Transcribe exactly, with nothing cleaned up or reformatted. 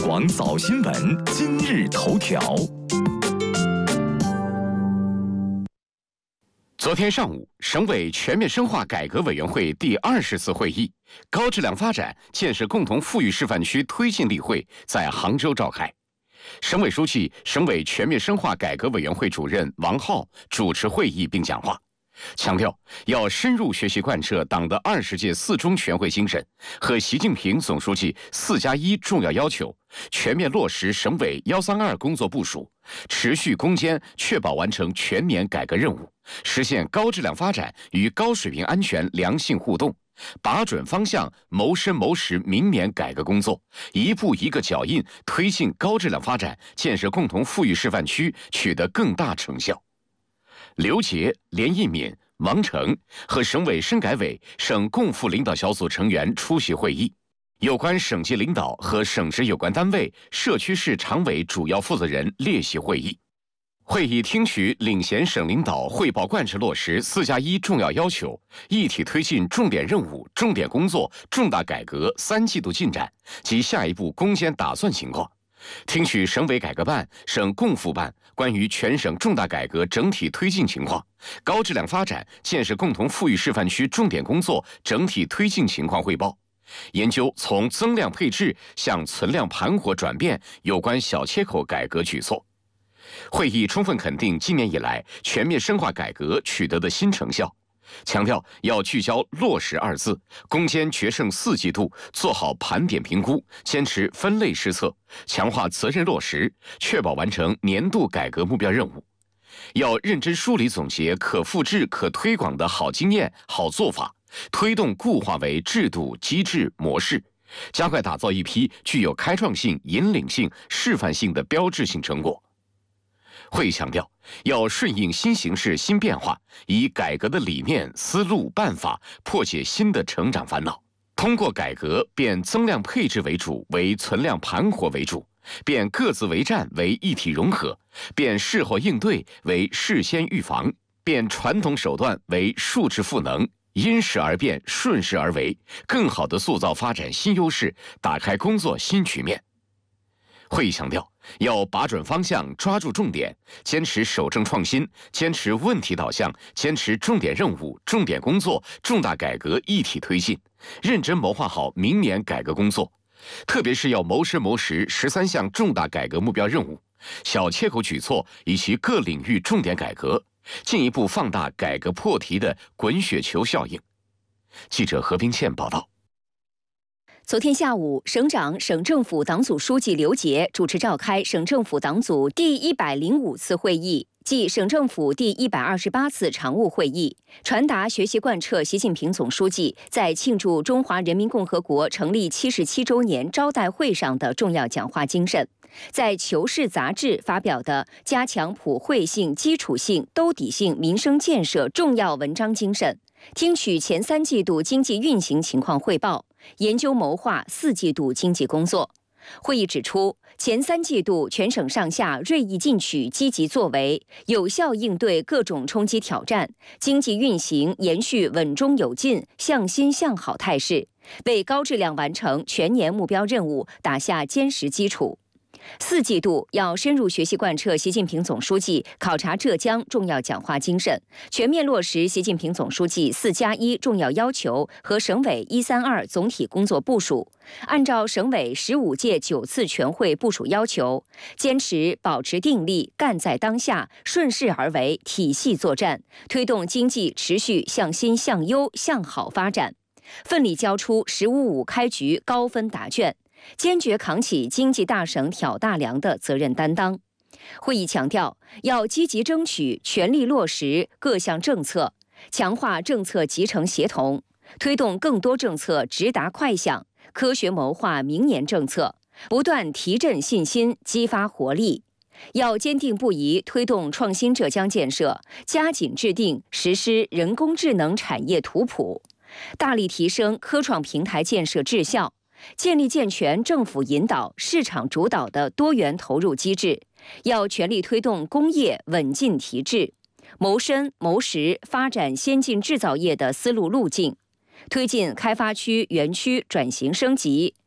广早新闻今日头条。 昨天上午，省委全面深化改革委员会第二十次会议“高质量发展建设共同富裕示范区推进例会”在杭州召开。省委书记、省委全面深化改革委员会主任王浩主持会议并讲话，强调要深入学习贯彻党的二十届四中全会精神和习近平总书记“四加一”重要要求，全面落实省委“幺三二”工作部署，持续攻坚确保完成全年改革任务，实现高质量发展与高水平安全良性互动，把准方向，谋深谋实明年改革工作，一步一个脚印推进高质量发展，建设共同富裕示范区取得更大成效。刘杰、连一敏、王成和省委深改委、省共副领导小组成员出席会议，有关省级领导和省直有关单位、社区市常委主要负责人列席会议。会议听取领衔省领导汇报贯彻落实“四加一”重要要求，一体推进重点任务、重点工作、重大改革三季度进展及下一步攻坚打算情况，听取省委改革办、省共副办关于全省重大改革整体推进情况、高质量发展建设共同富裕示范区重点工作整体推进情况汇报，研究从增量配置向存量盘活转变有关小切口改革举措。会议充分肯定今年以来全面深化改革取得的新成效，强调要聚焦落实二字，攻坚决胜四季度，做好盘点评估，坚持分类施策，强化责任落实，确保完成年度改革目标任务。要认真梳理总结可复制、可推广的好经验、好做法，推动固化为制度、机制、模式，加快打造一批具有开创性、引领性、示范性的标志性成果。会议强调，要顺应新形势、新变化，以改革的理念、思路、办法破解新的成长烦恼，通过改革变增量配置为主为存量盘活为主，变各自为战为一体融合，变事后应对为事先预防，变传统手段为数质赋能，因势而变，顺势而为，更好地塑造发展新优势，打开工作新局面。会议强调，要把准方向，抓住重点，坚持守正创新，坚持问题导向，坚持重点任务、重点工作、重大改革一体推进，认真谋划好明年改革工作。特别是要谋深谋实十三项重大改革目标任务、小切口举措以及各领域重点改革，进一步放大改革破题的滚雪球效应。记者何冰倩报道。 昨天下午，省长、省政府党组书记刘杰主持召开省政府党组第一百零五次会议，即省政府第一百二十八次常务会议，传达学习贯彻习近平总书记在庆祝中华人民共和国成立七十七周年招待会上的重要讲话精神，在《求是》杂志发表的加强普惠性、基础性、兜底性民生建设重要文章精神，听取前三季度经济运行情况汇报，研究谋划四季度经济工作。会议指出，前三季度全省上下锐意进取、积极作为，有效应对各种冲击挑战，经济运行延续稳中有进、向新向好态势，为高质量完成全年目标任务打下坚实基础。四季度要深入学习贯彻习近平总书记考察浙江重要讲话精神，全面落实习近平总书记“四加一”重要要求和省委“一三二”总体工作部署，按照省委十五届九次全会部署要求，坚持保持定力、干在当下、顺势而为、体系作战，推动经济持续向新向优向好发展，奋力交出“十五五”开局高分答卷，坚决扛起经济大省挑大梁的责任担当。会议强调，要积极争取全力落实各项政策，强化政策集成协同，推动更多政策直达快响，科学谋划明年政策，不断提振信心，激发活力。要坚定不移推动创新浙江建设，加紧制定实施人工智能产业图谱，大力提升科创平台建设质效，建立健全政府引导、市场主导的多元投入机制，要全力推动工业稳进提质，谋深谋实发展先进制造业的思路路径，推进开发区园区转型升级，